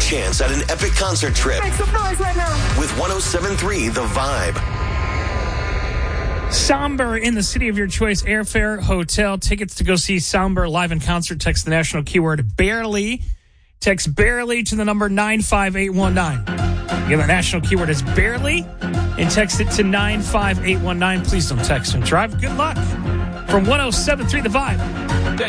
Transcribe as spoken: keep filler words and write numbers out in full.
chance at an epic concert trip. Make some noise right now. With one oh seven point three The Vibe. Somber in the city of your choice. Airfare, hotel, tickets to go see Somber live in concert. Text the national keyword barely. Text barely to the number nine five eight one nine. Again, the national keyword is barely. And text it to nine five eight one nine. Please don't text and drive. Good luck. From one oh seven point three The Vibe.